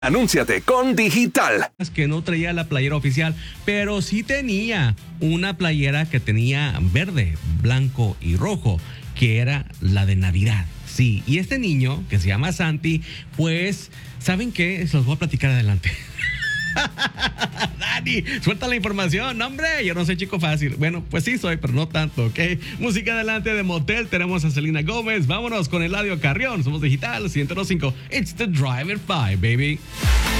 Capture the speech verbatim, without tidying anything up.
Anúnciate con Digital. Que no traía la playera oficial, pero sí tenía una playera que tenía verde, blanco y rojo, que era la de Navidad. Sí, y este niño, que se llama Santi, pues, ¿saben qué? Se los voy a platicar adelante. Dani, suelta la información. No, hombre, yo no soy chico fácil. Bueno, pues sí soy, pero no tanto, ¿ok? Música adelante de Motel. Tenemos a Selena Gómez. Vámonos con Eladio Carrión. Somos Digital ciento dos punto cinco. It's the Driver five, baby.